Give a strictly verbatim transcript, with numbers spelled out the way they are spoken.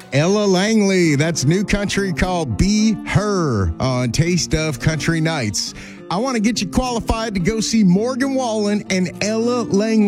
Ella Langley. That's new country called Be Her on Taste of Country Nights. I want to get you qualified to go see Morgan Wallen and Ella Langley